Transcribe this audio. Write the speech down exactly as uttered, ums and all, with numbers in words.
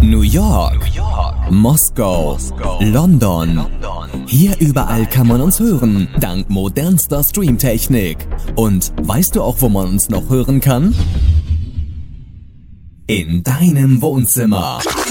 New York, Moskau, London. Hier überall kann man uns hören, dank modernster Streamtechnik. Und weißt du auch, wo man uns noch hören kann? In deinem Wohnzimmer.